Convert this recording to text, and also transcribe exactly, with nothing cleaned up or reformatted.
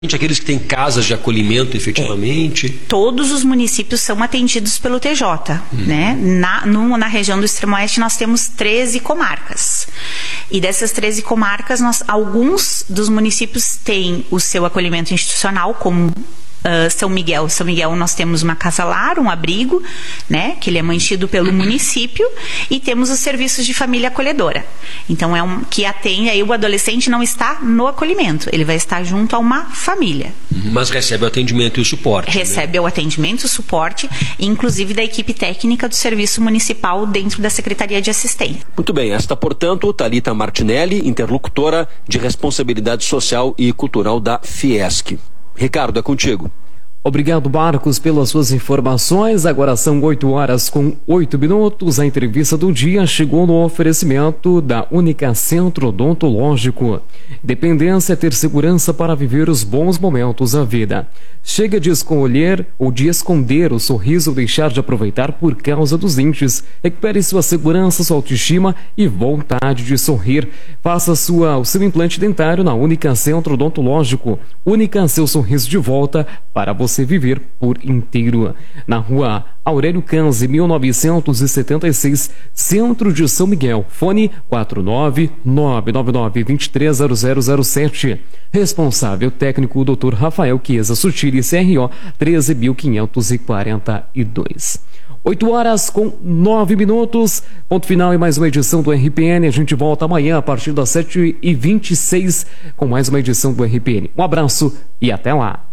Aqueles que têm casas de acolhimento, efetivamente? É, todos os municípios são atendidos pelo T J. Hum. Né? Na, no, na região do Extremo Oeste nós temos treze comarcas. E dessas treze comarcas, nós, alguns dos municípios têm o seu acolhimento institucional, como Uh, São Miguel. São Miguel nós temos uma casa-lar, um abrigo, né, que ele é mantido pelo município, e temos os serviços de família acolhedora. Então é um que atende, aí o adolescente não está no acolhimento, ele vai estar junto a uma família. Mas recebe o atendimento e o suporte. Recebe né? o atendimento e o suporte, inclusive da equipe técnica do Serviço Municipal dentro da Secretaria de Assistência. Muito bem, esta, portanto, Thalita Martinelli, interlocutora de Responsabilidade Social e Cultural da Fiesc. Ricardo, é contigo. Obrigado, Marcos, pelas suas informações. Agora são oito horas com oito minutos. A entrevista do dia chegou no oferecimento da Única Centro Odontológico. Dependência é ter segurança para viver os bons momentos da vida. Chega de escolher ou de esconder o sorriso ou deixar de aproveitar por causa dos dentes. Recupere sua segurança, sua autoestima e vontade de sorrir. Faça sua, o seu implante dentário na Única Centro Odontológico. Única, seu sorriso de volta para você viver por inteiro. Na rua Aurélio Canzi, mil novecentos e setenta e seis, Centro de São Miguel. Fone quatro nove nove nove nove, dois três zero zero zero sete. Responsável técnico doutor Rafael Chiesa Sutili, C R O treze mil quinhentos e quarenta e dois. oito horas com nove minutos. Ponto final em mais uma edição do R P N. A gente volta amanhã a partir das sete e vinte e seis com mais uma edição do R P N. Um abraço e até lá.